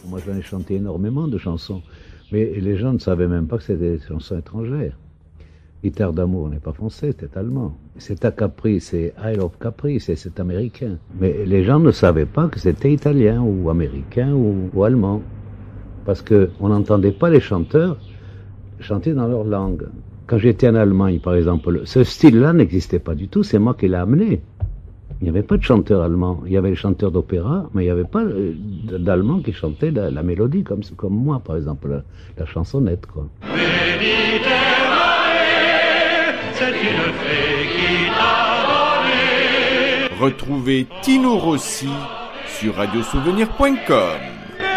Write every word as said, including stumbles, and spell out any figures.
Moi, j'en ai chanté énormément de chansons, mais les gens ne savaient même pas que c'était des chansons étrangères. Guitare d'amour n'est pas français, c'est allemand. C'est à Capri, c'est Isle of Capri, c'est, c'est américain. Mais les gens ne savaient pas que c'était italien ou américain ou, ou allemand. Parce qu'on n'entendait pas les chanteurs chanter dans leur langue. Quand j'étais en Allemagne, par exemple, ce style-là n'existait pas du tout, c'est moi qui l'ai amené. Il n'y avait pas de chanteur allemand. Il y avait les chanteurs d'opéra, mais il n'y avait pas d'Allemands qui chantaient la, la mélodie comme, comme moi, par exemple, la, la chansonnette, quoi. C'est une fée qui t'a donné. Retrouvez Tino Rossi sur radio souvenir point com.